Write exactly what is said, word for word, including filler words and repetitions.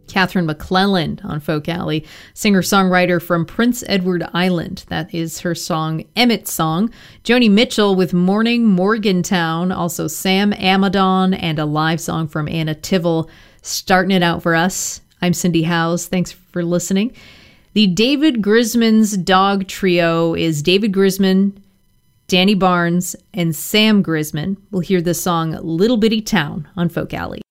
Catherine McClellan on Folk Alley, singer-songwriter from Prince Edward Island. That is her song, Emmett's Song. Joni Mitchell with Morning Morgantown, also Sam Amadon, and a live song from Anna Tivell, starting it out for us. I'm Cindy Howes. Thanks for listening. The David Grisman's Dog Trio is David Grisman, Danny Barnes, and Sam Grisman. We'll hear the song Little Bitty Town on Folk Alley.